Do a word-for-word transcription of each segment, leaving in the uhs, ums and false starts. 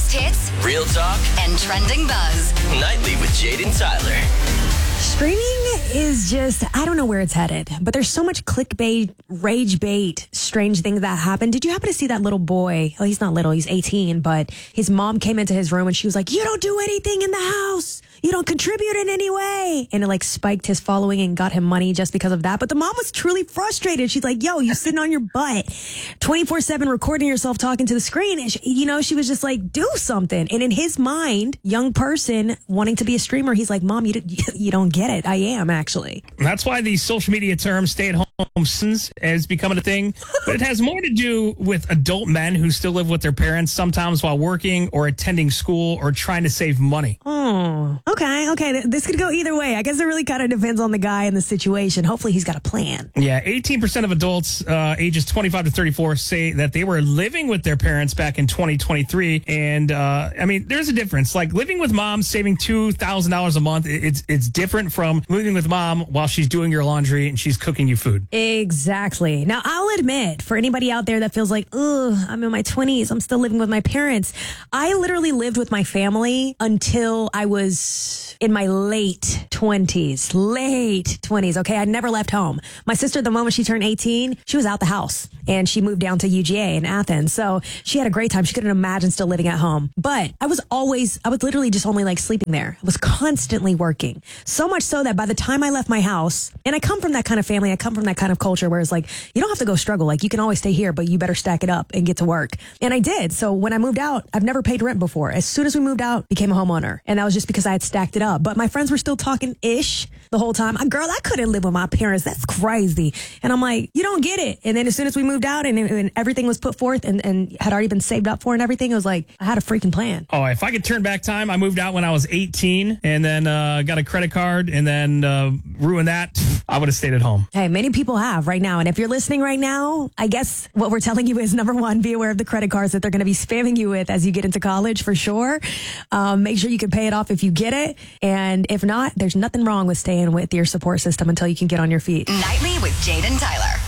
biggest hits, real talk, and trending buzz. Nightly with Jade and Tyler. Streaming is just, I don't know where it's headed, but there's so much clickbait, rage bait, strange things that happen. Did you happen to see that little boy? Well, he's not little, he's eighteen, but his mom came into his room and she was like, you don't do anything in the house. You don't contribute in any way. And it like spiked his following and got him money just because of that. But the mom was truly frustrated. She's like, yo, you sitting on your butt twenty-four seven recording yourself talking to the screen. And she, you know, she was just like, do something. And in his mind, young person wanting to be a streamer, he's like, mom, you, you don't get it. I am actually. That's why the social media term stay at home sons is becoming a thing. But it has more to do with adult men who still live with their parents, sometimes while working or attending school or trying to save money. Oh, okay. Okay. This could go either way. I guess it really kind of depends on the guy and the situation. Hopefully he's got a plan. Yeah. eighteen percent of adults uh, ages twenty-five to thirty-four say that they were living with their parents back in twenty twenty-three. And uh, I mean, there's a difference. Like living with mom, saving two thousand dollars a month. It's, it's different from living with mom while she's doing your laundry and she's cooking you food. Exactly. Now, I'll admit, for anybody out there that feels like, ugh, I'm in my twenties, I'm still living with my parents. I literally lived with my family until I was in my late twenties. Late twenties, okay? I never left home. My sister, the moment she turned eighteen, she was out the house and she moved down to U G A in Athens. So she had a great time. She couldn't imagine still living at home. But I was always, I was literally just only like sleeping there. I was constantly working. So much so that by the time I left my house, and I come from that kind of family, I come from that kind of culture where it's like, you don't have to go struggle. Like you can always stay here, but you better stack it up and get to work. And I did. So when I moved out, I've never paid rent before. As soon as we moved out, became a homeowner. And that was just because I had stacked it up. But my friends were still talking ish the whole time. Girl, I couldn't live with my parents. That's crazy. And I'm like, you don't get it. And then as soon as we moved out and, and everything was put forth and, and had already been saved up for and everything, it was like, I had a freaking plan. Oh, if I could turn back time, I moved out when I was eighteen and then uh, got a credit card and then uh, ruined that. I would have stayed at home. Hey, many people have right now. And if you're listening right now, I guess what we're telling you is, number one, be aware of the credit cards that they're going to be spamming you with as you get into college for sure. Um, make sure you can pay it off if you get it. And if not, there's nothing wrong with staying with your support system until you can get on your feet. Nightly with Jade and Tyler.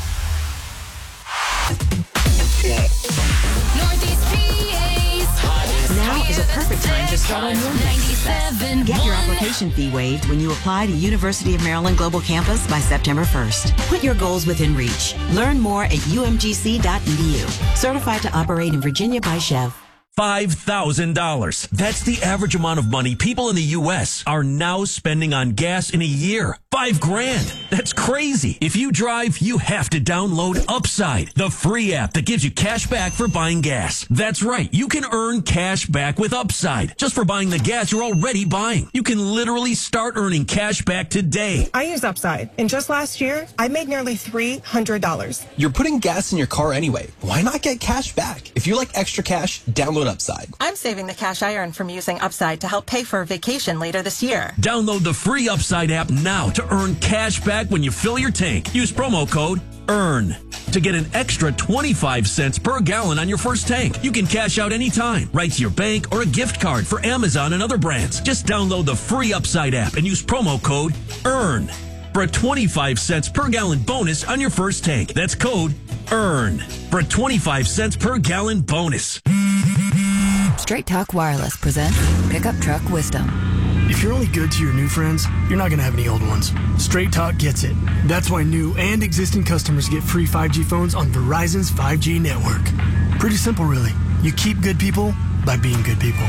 Northeast P A's Now is a perfect time to start on your next success. Get your application fee waived when you apply to University of Maryland Global Campus by September first. Put your goals within reach. Learn more at U M G C dot E D U. Certified to operate in Virginia by Chev. five thousand dollars. That's the average amount of money people in the U S are now spending on gas in a year. Five grand. That's crazy. If you drive, you have to download Upside, the free app that gives you cash back for buying gas. That's right. You can earn cash back with Upside just for buying the gas you're already buying. You can literally start earning cash back today. I use Upside, and just last year, I made nearly three hundred dollars. You're putting gas in your car anyway. Why not get cash back? If you like extra cash, download Upside. I'm saving the cash I earn from using Upside to help pay for a vacation later this year. Download the free Upside app now to earn cash back when you fill your tank. Use promo code EARN to get an extra twenty-five cents per gallon on your first tank. You can cash out anytime, right to your bank or a gift card for Amazon and other brands. Just download the free Upside app and use promo code EARN for a twenty-five cents per gallon bonus on your first tank. That's code EARN for a twenty-five cents per gallon bonus. Straight Talk Wireless presents Pickup Truck Wisdom. If you're only good to your new friends, you're not going to have any old ones. Straight Talk gets it. That's why new and existing customers get free five G phones on Verizon's five G network. Pretty simple, really. You keep good people by being good people.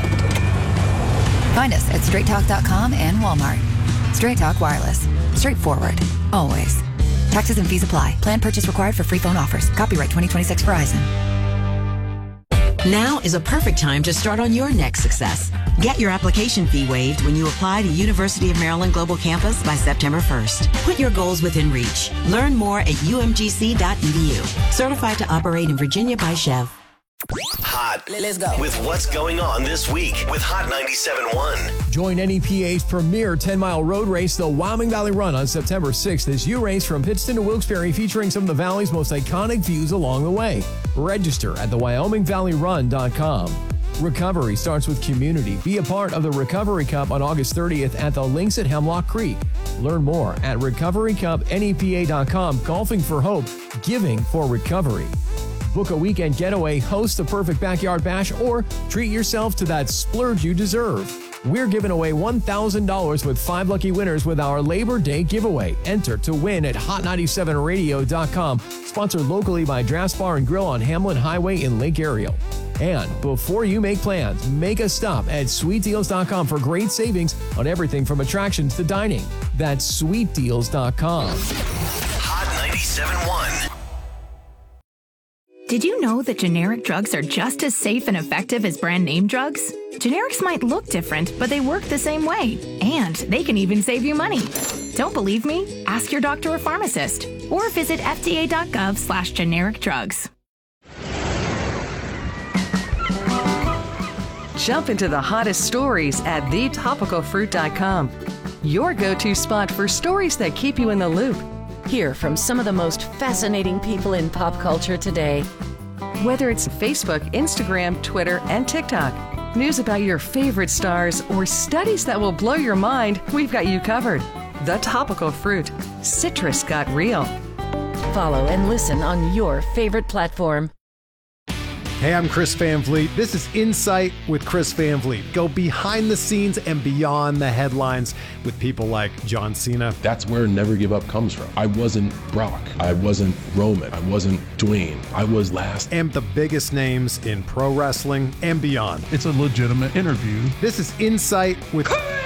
Find us at straight talk dot com and Walmart. Straight Talk Wireless. Straightforward. Always. Taxes and fees apply. Plan purchase required for free phone offers. Copyright twenty twenty-six Verizon. Now is a perfect time to start on your next success. Get your application fee waived when you apply to University of Maryland Global Campus by September first. Put your goals within reach. Learn more at U M G C dot E D U. Certified to operate in Virginia by Chev. Hot. Let's go. With what's going on this week with Hot ninety-seven point one. Join N E P A's premier ten-mile road race, the Wyoming Valley Run, on September sixth as you race from Pittston to Wilkes-Barre, featuring some of the Valley's most iconic views along the way. Register at the wyoming valley run dot com. Recovery starts with community. Be a part of the Recovery Cup on August thirtieth at the Links at Hemlock Creek. Learn more at recovery cup N E P A dot com. Golfing for hope, giving for recovery. Book a weekend getaway, host a perfect backyard bash, or treat yourself to that splurge you deserve. We're giving away one thousand dollars with five lucky winners with our Labor Day giveaway. Enter to win at hot ninety-seven radio dot com. Sponsored locally by Drafts Bar and Grill on Hamlin Highway in Lake Ariel. And before you make plans, make a stop at sweet deals dot com for great savings on everything from attractions to dining. That's sweet deals dot com. Hot ninety-seven point one. Did you know that generic drugs are just as safe and effective as brand name drugs? Generics might look different, but they work the same way. And they can even save you money. Don't believe me? Ask your doctor or pharmacist. Or visit F D A dot gov slash generic drugs. Jump into the hottest stories at the topical fruit dot com. Your go-to spot for stories that keep you in the loop. Hear from some of the most fascinating people in pop culture today. Whether it's Facebook, Instagram, Twitter, and TikTok, news about your favorite stars, or studies that will blow your mind, we've got you covered. The Topical Fruit. Citrus got real. Follow and listen on your favorite platform. Hey, I'm Chris Van Vliet. This is Insight with Chris Van Vliet. Go behind the scenes and beyond the headlines with people like John Cena. That's where Never Give Up comes from. I wasn't Brock. I wasn't Roman. I wasn't Dwayne. I was last. And the biggest names in pro wrestling and beyond. It's a legitimate interview. This is Insight with